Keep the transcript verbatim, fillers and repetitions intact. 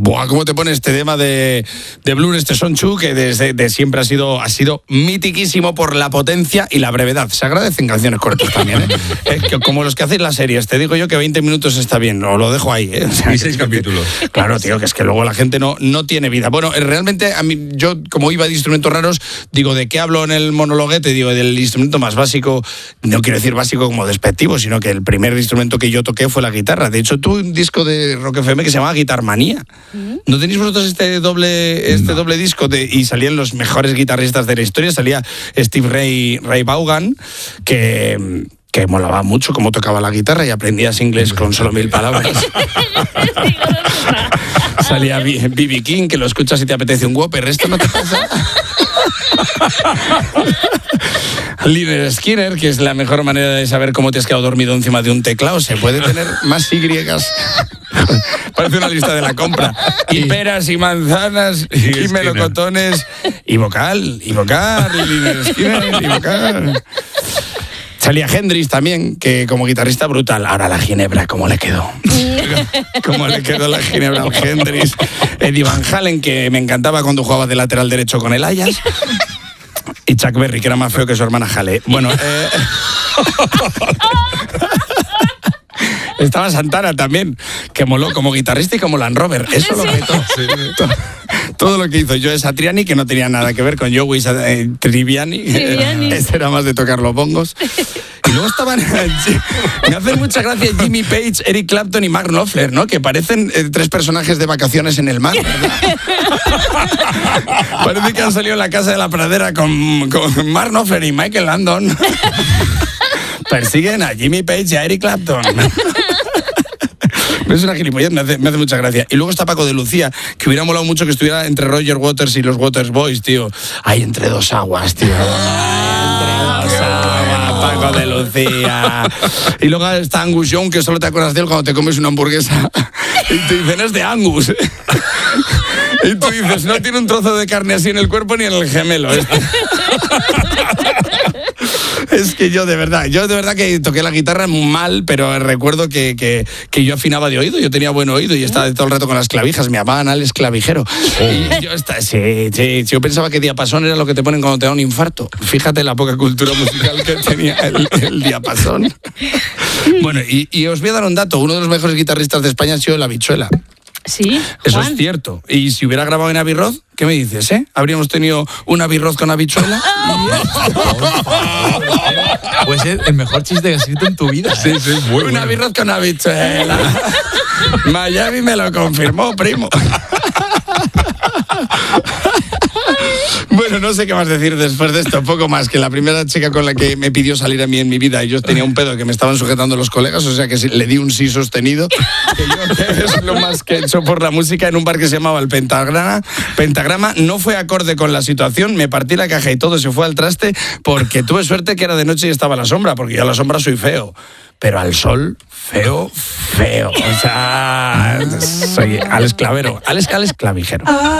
Buah, ¿cómo te pone este tema de, de Blur, este Son Chu, que desde de siempre ha sido, ha sido mitiquísimo por la potencia y la brevedad? Se agradecen canciones cortas también, ¿eh? Es que, como los que hacéis las series, te digo yo que veinte minutos está bien, o lo dejo ahí, ¿eh? O sea, y seis capítulos. Claro, tío, que es que luego la gente no, no tiene vida. Bueno, realmente a mí, yo como iba de instrumentos raros, digo, ¿de qué hablo en el monologuete? Digo, del instrumento más básico, no quiero decir básico como despectivo, sino que el primer instrumento que yo toqué fue la guitarra. De hecho, tuve un disco de Rock F M que se llamaba Guitarmanía. ¿No tenéis vosotros este doble este no. doble disco? De, y salían los mejores guitarristas de la historia. Salía Steve Ray, Ray Vaughan, que... que molaba mucho cómo tocaba la guitarra y aprendías inglés con solo mil palabras. Salía B B King, que lo escuchas y te apetece un Whopper. ¿Esto no te pasa? Lynyrd Skynyrd, que es la mejor manera de saber cómo te has quedado dormido encima de un teclado. Se puede tener más Y. Parece una lista de la compra. Y peras y manzanas y, y melocotones y vocal, y vocal, y Lynyrd Skynyrd, y vocal. Salía Hendrix también, que como guitarrista brutal. Ahora la Ginebra, ¿cómo le quedó? ¿Cómo le quedó la Ginebra al Hendrix? Eddie Van Halen, que me encantaba cuando jugaba de lateral derecho con el Ajax. Y Chuck Berry, que era más feo que su hermana Hale. Bueno, eh... estaba Santana también, que moló como guitarrista y como Land Rover. Eso lo petó. Sí. Todo lo que hizo Joe Satriani, que no tenía nada que ver con Joey eh, Triviani. Triviani. Ese era más de tocar los bongos. Y luego estaban... Me hacen mucha gracia Jimmy Page, Eric Clapton y Mark Knopfler, ¿no? Que parecen eh, tres personajes de Vacaciones en el Mar, ¿verdad? Parece que han salido en La Casa de la Pradera con, con Mark Knopfler y Michael Landon. Persiguen a Jimmy Page y a Eric Clapton. Es una gilipollez, me hace, me hace mucha gracia. Y luego está Paco de Lucía, que hubiera molado mucho que estuviera entre Roger Waters y los Waters Boys, tío. Ahí entre dos aguas, tío. Entre dos aguas, Paco de Lucía. Y luego está Angus Young, que solo te acuerdas de él cuando te comes una hamburguesa. Y te dicen, es de Angus. Y tú dices, no tiene un trozo de carne así en el cuerpo ni en el gemelo. Este. Es que yo de verdad, yo de verdad que toqué la guitarra mal, pero recuerdo que, que, que yo afinaba de oído, yo tenía buen oído y estaba todo el rato con las clavijas, me llamaban Alex Clavijero. Y yo, estaba, sí, sí, yo pensaba que diapasón era lo que te ponen cuando te da un infarto. Fíjate la poca cultura musical que tenía el, el diapasón. Bueno, y, y os voy a dar un dato, uno de los mejores guitarristas de España ha sido La Habichuela. Sí, eso Juan. Es cierto. Y si hubiera grabado en Abbey Road, ¿qué me dices, eh? ¿Habríamos tenido un Abbey Road con habichuela? Puede ser el mejor chiste que has escrito en tu vida. Sí, sí, muy Un bueno. Abbey Road con habichuela. Miami me lo confirmó, primo. Bueno, no sé qué más decir después de esto, poco más que la primera chica con la que me pidió salir a mí en mi vida y yo tenía un pedo que me estaban sujetando los colegas, o sea que le di un sí sostenido, que yo que es lo más que he hecho por la música en un bar que se llamaba El Pentagrama. Pentagrama no fue acorde con la situación, me partí la caja y todo se fue al traste porque tuve suerte que era de noche y estaba a la sombra, porque yo a la sombra soy feo. Pero al sol, feo, feo. O sea, soy Alex Clavero, Alex, Alex Clavijero.